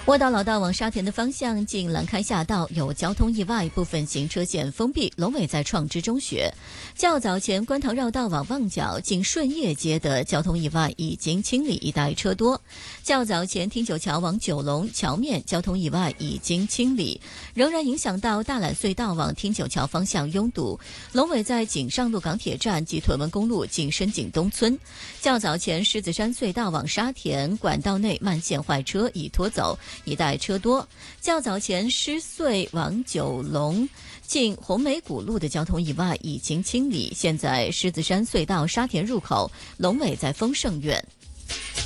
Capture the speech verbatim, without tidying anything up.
窝道老道往沙田的方向近兰开下道有交通意外，部分行车线封闭。龙尾在创知中学。较早前观塘绕道往旺角近顺业街的交通意外已经清理，一带车多。较早前汀九桥往九龙桥面交通意外已经清理，仍然影响到大榄隧道往汀九桥方向拥堵。龙尾在井上路港铁站及屯门公路近深井东村。较早前狮子山隧道往沙田管道内慢线坏车已拖走，一带车多。较早前狮隧往九龙近红梅谷路的交通意外已经清理，现在狮子山隧道沙田入口龙尾在丰盛苑。